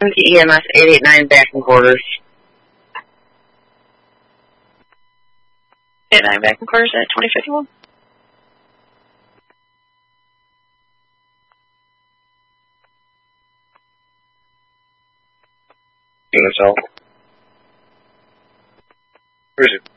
EMS 889 back in quarters. 889 back in quarters at 2051. Units out. Where is it?